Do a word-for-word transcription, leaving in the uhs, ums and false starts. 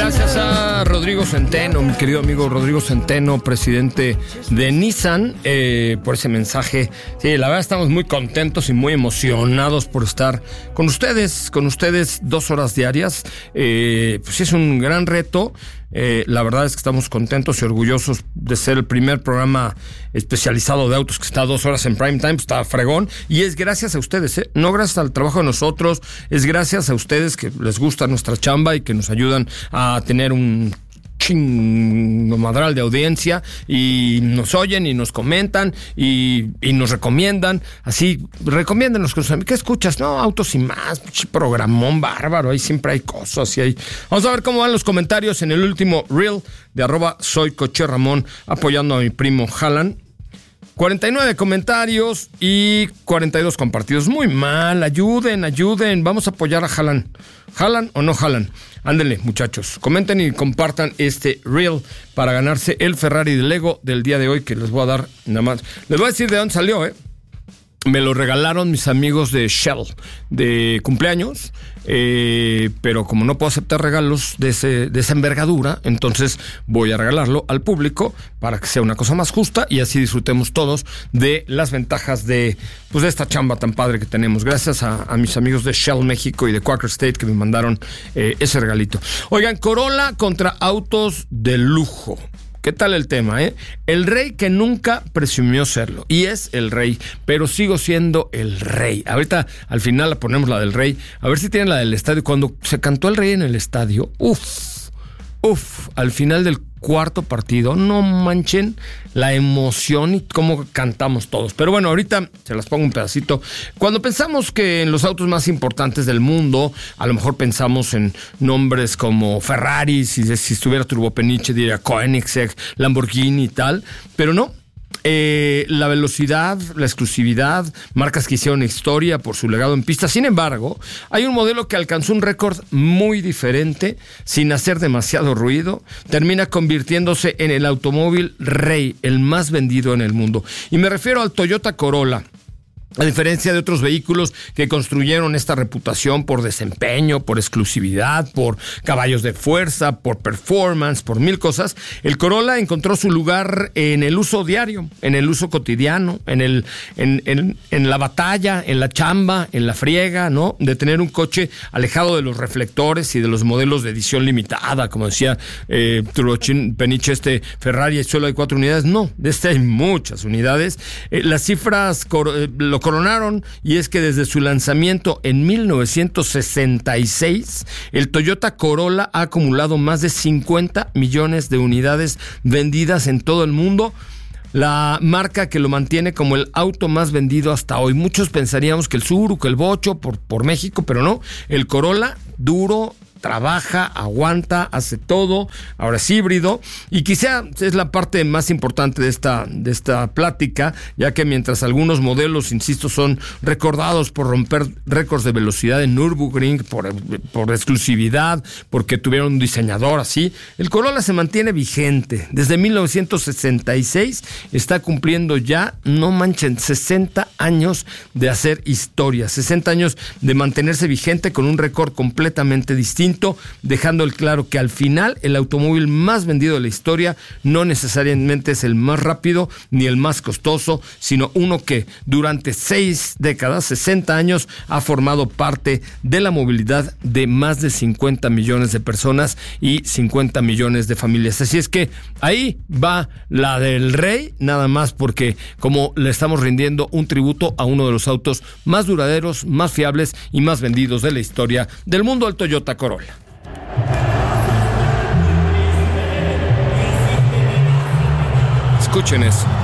Gracias a Rodrigo Centeno, mi querido amigo Rodrigo Centeno, presidente de Nissan, eh, por ese mensaje. Sí, la verdad estamos muy contentos y muy emocionados por estar con ustedes, con ustedes dos horas diarias. Eh, pues sí, es un gran reto. Eh, la verdad es que estamos contentos y orgullosos de ser el primer programa especializado de autos que está dos horas en prime time. Está fregón, y es gracias a ustedes, ¿eh? No gracias al trabajo de nosotros, es gracias a ustedes que les gusta nuestra chamba y que nos ayudan a tener un chingo madral de audiencia, y nos oyen y nos comentan y, y nos recomiendan. Así, recomiéndenos con sus amigos. ¿Qué escuchas? No, Autos y Más, programón bárbaro, ahí siempre hay cosas y hay... Vamos a ver cómo van los comentarios en el último reel de arroba soy Coche Ramón, apoyando a mi primo Jalan. cuarenta y nueve comentarios y cuarenta y dos compartidos. Muy mal, ayuden, ayuden. Vamos a apoyar a Jalan. ¿Jalan o no jalan? Ándenle, muchachos. Comenten y compartan este reel para ganarse el Ferrari de Lego del día de hoy, que les voy a dar nada más. Les voy a decir de dónde salió, ¿eh? Me lo regalaron mis amigos de Shell de cumpleaños, eh, pero como no puedo aceptar regalos de, ese, de esa envergadura, entonces voy a regalarlo al público para que sea una cosa más justa y así disfrutemos todos de las ventajas de, pues, de esta chamba tan padre que tenemos. Gracias a, a mis amigos de Shell México y de Quaker State que me mandaron eh, ese regalito. Oigan, Corolla contra autos de lujo. ¿Qué tal el tema, eh? El rey que nunca presumió serlo. Y es el rey, pero sigo siendo el rey. Ahorita, al final, la ponemos la del rey. A ver si tienen la del estadio. Cuando se cantó el rey en el estadio, uff, uff, al final del cuarto partido, no manchen la emoción y cómo cantamos todos. Pero bueno, ahorita se las pongo un pedacito. Cuando pensamos que en los autos más importantes del mundo, a lo mejor pensamos en nombres como Ferrari, si, si estuviera Turbopeniche diría Koenigsegg, Lamborghini y tal, pero no. Eh, la velocidad, la exclusividad, marcas que hicieron historia por su legado en pista. Sin embargo, hay un modelo que alcanzó un récord muy diferente, sin hacer demasiado ruido, termina convirtiéndose en el automóvil rey, el más vendido en el mundo. Y me refiero al Toyota Corolla. A diferencia de otros vehículos que construyeron esta reputación por desempeño, por exclusividad, por caballos de fuerza, por performance, por mil cosas, el Corolla encontró su lugar en el uso diario, en el uso cotidiano, en el, en, en, en la batalla, en la chamba, en la friega, ¿no? De tener un coche alejado de los reflectores y de los modelos de edición limitada, como decía eh, Turbopeniche, este Ferrari solo hay cuatro unidades. No, de este hay muchas unidades. Eh, las cifras cor- eh, lo coronaron, y es que desde su lanzamiento en mil novecientos sesenta y seis, el Toyota Corolla ha acumulado más de cincuenta millones de unidades vendidas en todo el mundo. La marca que lo mantiene como el auto más vendido hasta hoy. Muchos pensaríamos que el Tsuru, que el Bocho por, por México, pero no. El Corolla, duro, trabaja, aguanta, hace todo, ahora es híbrido, y quizá es la parte más importante de esta, de esta plática, ya que mientras algunos modelos, insisto, son recordados por romper récords de velocidad en Nürburgring, por, por exclusividad, porque tuvieron un diseñador así, el Corolla se mantiene vigente. Desde mil novecientos sesenta y seis está cumpliendo ya, no manchen, sesenta años de hacer historia, sesenta años de mantenerse vigente con un récord completamente distinto, dejando el claro que al final el automóvil más vendido de la historia no necesariamente es el más rápido ni el más costoso, sino uno que durante seis décadas, sesenta años, ha formado parte de la movilidad de más de cincuenta millones de personas y cincuenta millones de familias. Así es que ahí va la del rey, nada más porque como le estamos rindiendo un tributo a uno de los autos más duraderos, más fiables y más vendidos de la historia del mundo, el Toyota Corolla. Escuchen eso.